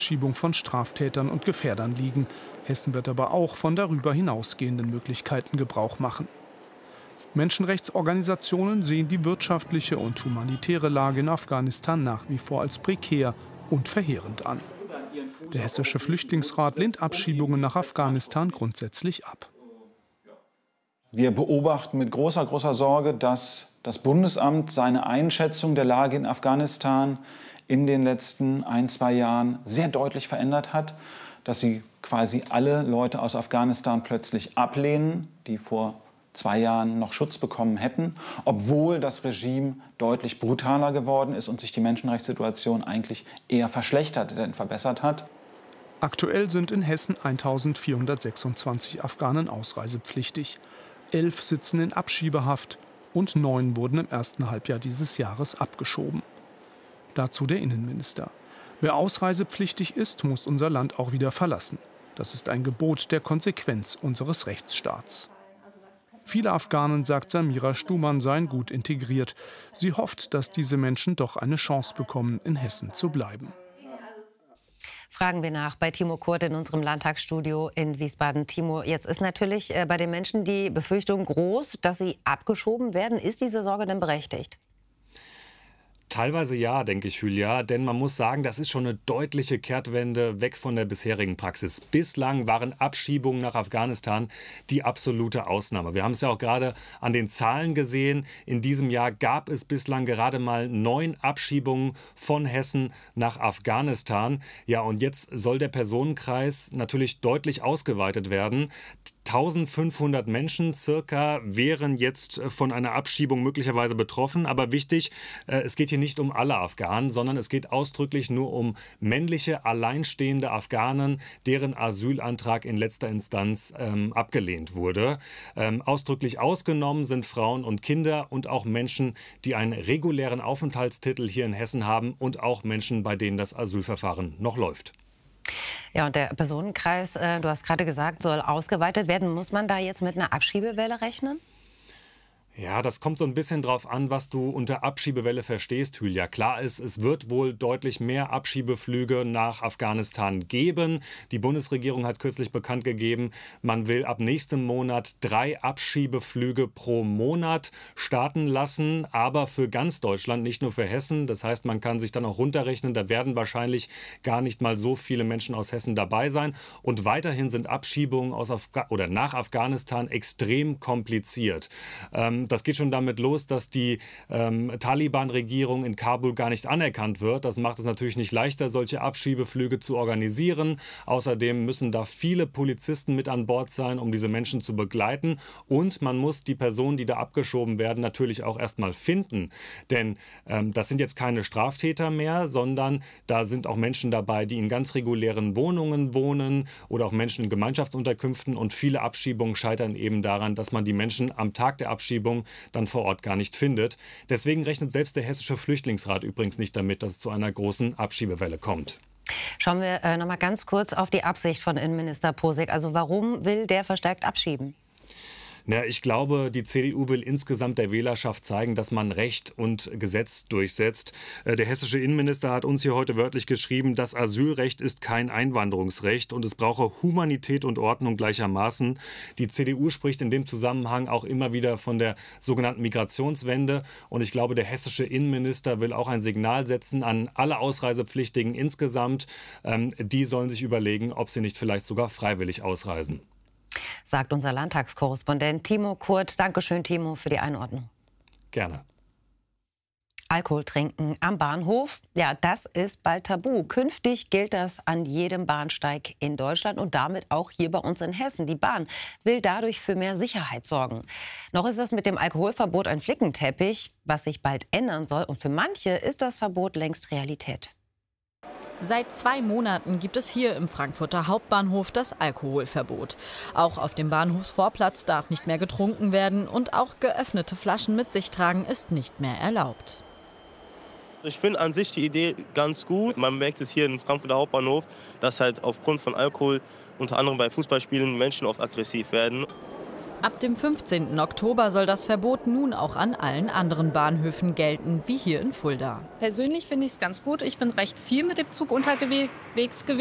Schiebung von Straftätern und Gefährdern liegen. Hessen wird aber auch von darüber hinausgehenden Möglichkeiten Gebrauch machen. Menschenrechtsorganisationen sehen die wirtschaftliche und humanitäre Lage in Afghanistan nach wie vor als prekär und verheerend an. Der Hessische Flüchtlingsrat lehnt Abschiebungen nach Afghanistan grundsätzlich ab. Wir beobachten mit großer Sorge, dass das Bundesamt seine Einschätzung der Lage in Afghanistan in den letzten 1-2 Jahren sehr deutlich verändert hat, dass sie quasi alle Leute aus Afghanistan plötzlich ablehnen, die vor 2 Jahren noch Schutz bekommen hätten, obwohl das Regime deutlich brutaler geworden ist und sich die Menschenrechtssituation eigentlich eher verschlechtert denn verbessert hat. Aktuell sind in Hessen 1426 Afghanen ausreisepflichtig. 11 sitzen in Abschiebehaft und 9 wurden im ersten Halbjahr dieses Jahres abgeschoben. Dazu der Innenminister. Wer ausreisepflichtig ist, muss unser Land auch wieder verlassen. Das ist ein Gebot der Konsequenz unseres Rechtsstaats. Viele Afghanen, sagt Samira Stumann, seien gut integriert. Sie hofft, dass diese Menschen doch eine Chance bekommen, in Hessen zu bleiben. Fragen wir nach bei Timo Kurt in unserem Landtagsstudio in Wiesbaden. Timo, jetzt ist natürlich bei den Menschen die Befürchtung groß, dass sie abgeschoben werden. Ist diese Sorge denn berechtigt? Teilweise ja, denke ich, Julia, denn man muss sagen, das ist schon eine deutliche Kehrtwende weg von der bisherigen Praxis. Bislang waren Abschiebungen nach Afghanistan die absolute Ausnahme. Wir haben es ja auch gerade an den Zahlen gesehen. In diesem Jahr gab es bislang gerade mal 9 Abschiebungen von Hessen nach Afghanistan. Ja, und jetzt soll der Personenkreis natürlich deutlich ausgeweitet werden. 1500 Menschen circa wären jetzt von einer Abschiebung möglicherweise betroffen. Aber wichtig, es geht hier nicht um alle Afghanen, sondern es geht ausdrücklich nur um männliche, alleinstehende Afghanen, deren Asylantrag in letzter Instanz abgelehnt wurde. Ausdrücklich ausgenommen sind Frauen und Kinder und auch Menschen, die einen regulären Aufenthaltstitel hier in Hessen haben und auch Menschen, bei denen das Asylverfahren noch läuft. Ja, und der Personenkreis, du hast gerade gesagt, soll ausgeweitet werden. Muss man da jetzt mit einer Abschiebewelle rechnen? Ja, das kommt so ein bisschen drauf an, was du unter Abschiebewelle verstehst, Hülya. Klar ist, es wird wohl deutlich mehr Abschiebeflüge nach Afghanistan geben. Die Bundesregierung hat kürzlich bekannt gegeben, man will ab nächstem Monat 3 Abschiebeflüge pro Monat starten lassen, aber für ganz Deutschland, nicht nur für Hessen. Das heißt, man kann sich dann auch runterrechnen, da werden wahrscheinlich gar nicht mal so viele Menschen aus Hessen dabei sein. Und weiterhin sind Abschiebungen nach Afghanistan extrem kompliziert. Das geht schon damit los, dass die Taliban-Regierung in Kabul gar nicht anerkannt wird. Das macht es natürlich nicht leichter, solche Abschiebeflüge zu organisieren. Außerdem müssen da viele Polizisten mit an Bord sein, um diese Menschen zu begleiten. Und man muss die Personen, die da abgeschoben werden, natürlich auch erstmal finden. Denn das sind jetzt keine Straftäter mehr, sondern da sind auch Menschen dabei, die in ganz regulären Wohnungen wohnen oder auch Menschen in Gemeinschaftsunterkünften. Und viele Abschiebungen scheitern eben daran, dass man die Menschen am Tag der Abschiebung dann vor Ort gar nicht findet. Deswegen rechnet selbst der Hessische Flüchtlingsrat übrigens nicht damit, dass es zu einer großen Abschiebewelle kommt. Schauen wir noch mal ganz kurz auf die Absicht von Innenminister Posek. Also warum will der verstärkt abschieben? Ja, ich glaube, die CDU will insgesamt der Wählerschaft zeigen, dass man Recht und Gesetz durchsetzt. Der hessische Innenminister hat uns hier heute wörtlich geschrieben, das Asylrecht ist kein Einwanderungsrecht und es brauche Humanität und Ordnung gleichermaßen. Die CDU spricht in dem Zusammenhang auch immer wieder von der sogenannten Migrationswende. Und ich glaube, der hessische Innenminister will auch ein Signal setzen an alle Ausreisepflichtigen insgesamt. Die sollen sich überlegen, ob sie nicht vielleicht sogar freiwillig ausreisen. Sagt unser Landtagskorrespondent Timo Kurt. Dankeschön, Timo, für die Einordnung. Gerne. Alkohol trinken am Bahnhof, ja, das ist bald tabu. Künftig gilt das an jedem Bahnsteig in Deutschland und damit auch hier bei uns in Hessen. Die Bahn will dadurch für mehr Sicherheit sorgen. Noch ist es mit dem Alkoholverbot ein Flickenteppich, was sich bald ändern soll. Und für manche ist das Verbot längst Realität. Seit 2 Monaten gibt es hier im Frankfurter Hauptbahnhof das Alkoholverbot. Auch auf dem Bahnhofsvorplatz darf nicht mehr getrunken werden und auch geöffnete Flaschen mit sich tragen ist nicht mehr erlaubt. Ich finde an sich die Idee ganz gut. Man merkt es hier im Frankfurter Hauptbahnhof, dass halt aufgrund von Alkohol unter anderem bei Fußballspielen Menschen oft aggressiv werden. Ab dem 15. Oktober soll das Verbot nun auch an allen anderen Bahnhöfen gelten, wie hier in Fulda. Persönlich finde ich es ganz gut. Ich bin recht viel mit dem Zug unterwegs gewesen.